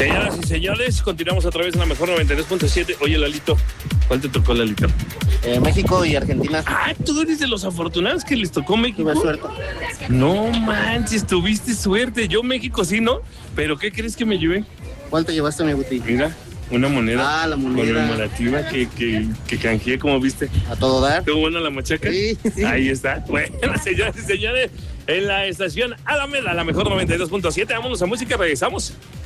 Señoras y señores, continuamos a través de la mejor 92.7. Oye, Lalito, ¿cuál te tocó, Lalito? México y Argentina. Ah, tú eres de los afortunados que les tocó México. Tuve suerte. No manches, tuviste suerte. Yo México sí, ¿no? Pero ¿qué crees que me llevé? ¿Cuál te llevaste, mi Guti? Mira, una moneda. Ah, la moneda. Conmemorativa que canjeé, como viste. A todo dar. ¿Estuvo buena la machaca? Sí, sí. Ahí está. Bueno, señoras y señores, en la estación Alameda, la mejor 92.7. Vámonos a música, regresamos.